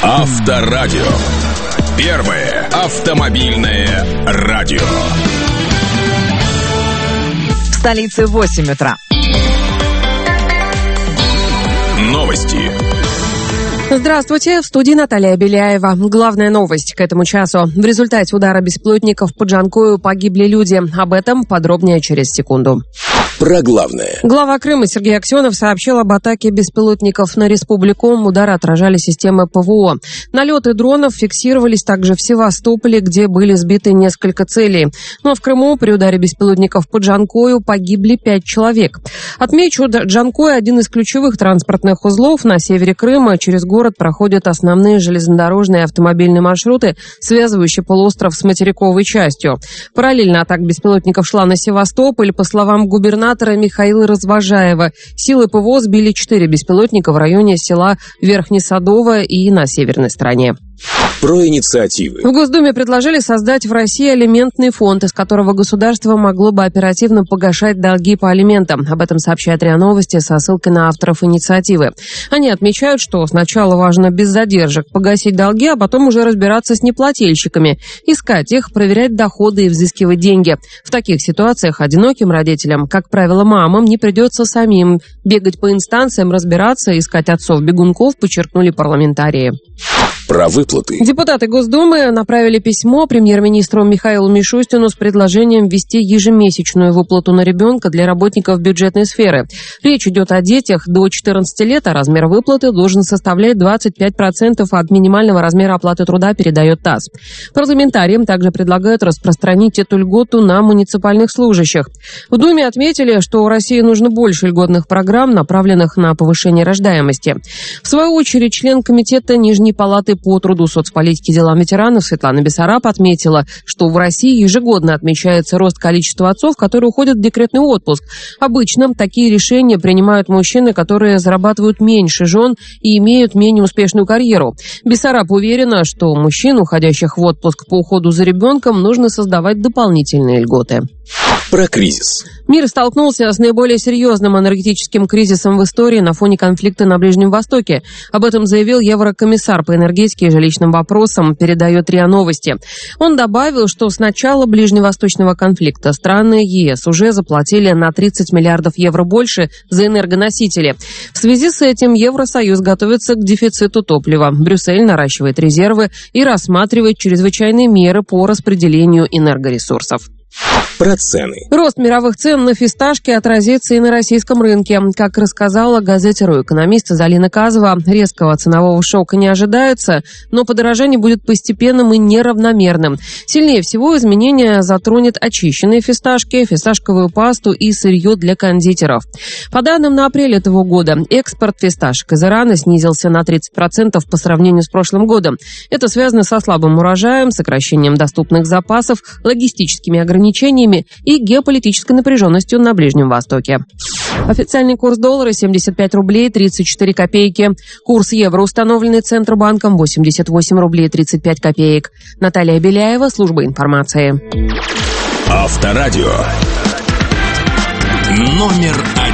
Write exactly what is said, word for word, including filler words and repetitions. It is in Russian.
Авторадио. Первое автомобильное радио. В столице восемь утра. Новости. Здравствуйте, в студии Наталья Беляева. Главная новость к этому часу. В результате удара беспилотников по Джанкою погибли люди. Об этом подробнее через секунду. Про главное. Глава Крыма Сергей Аксенов сообщил об атаке беспилотников на республику. Удары отражали системы ПВО. Налеты дронов фиксировались также в Севастополе, где были сбиты несколько целей. Но в Крыму при ударе беспилотников по Джанкою погибли пять человек. Отмечу, Джанкой – один из ключевых транспортных узлов на севере Крыма. Через город проходят основные железнодорожные и автомобильные маршруты, связывающие полуостров с материковой частью. Параллельно атака беспилотников шла на Севастополь. По словам губернатора Михаила Развожаева, силы ПВО сбили четыре беспилотника в районе села Верхнесадово и на северной стороне. Про инициативы. В Госдуме предложили создать в России алиментный фонд, из которого государство могло бы оперативно погашать долги по алиментам. Об этом сообщает РИА Новости со ссылкой на авторов инициативы. Они отмечают, что сначала важно без задержек погасить долги, а потом уже разбираться с неплательщиками, искать их, проверять доходы и взыскивать деньги. В таких ситуациях одиноким родителям, как правило, мамам, не придется самим бегать по инстанциям, разбираться, искать отцов-бегунков, подчеркнули парламентарии. Про выплаты. Депутаты Госдумы направили письмо премьер-министру Михаилу Мишустину с предложением ввести ежемесячную выплату на ребенка для работников бюджетной сферы. Речь идет о детях до четырнадцати лет, а размер выплаты должен составлять двадцать пять процентов от минимального размера оплаты труда, передает ТАСС. Парламентариям также предлагают распространить эту льготу на муниципальных служащих. В Думе отметили, что России нужно больше льготных программ, направленных на повышение рождаемости. В свою очередь, член комитета Нижней палаты по труду, соцполитике и делам ветеранов Светлана Бессараб отметила, что в России ежегодно отмечается рост количества отцов, которые уходят в декретный отпуск. Обычно такие решения принимают мужчины, которые зарабатывают меньше жен и имеют менее успешную карьеру. Бессараб уверена, что мужчин, уходящих в отпуск по уходу за ребенком, нужно создавать дополнительные льготы. Про кризис. Мир столкнулся с наиболее серьезным энергетическим кризисом в истории на фоне конфликта на Ближнем Востоке. Об этом заявил еврокомиссар по энергетике и жилищным вопросам, передает РИА Новости. Он добавил, что с начала ближневосточного конфликта страны ЕС уже заплатили на тридцать миллиардов евро больше за энергоносители. В связи с этим Евросоюз готовится к дефициту топлива. Брюссель наращивает резервы и рассматривает чрезвычайные меры по распределению энергоресурсов. Про цены. Рост мировых цен на фисташки отразится и на российском рынке. Как рассказала газете «Ру» экономист Залина Казова, резкого ценового шока не ожидается, но подорожание будет постепенным и неравномерным. Сильнее всего изменения затронет очищенные фисташки, фисташковую пасту и сырье для кондитеров. По данным на апрель этого года, экспорт фисташек из Ирана снизился на тридцать процентов по сравнению с прошлым годом. Это связано со слабым урожаем, сокращением доступных запасов, логистическими ограничениями и геополитической напряженностью на Ближнем Востоке. Официальный курс доллара семьдесят пять рублей тридцать четыре копейки. Курс евро, установленный Центробанком, восемьдесят восемь рублей тридцать пять копеек. Наталья Беляева, служба информации. Авторадио. Номер один.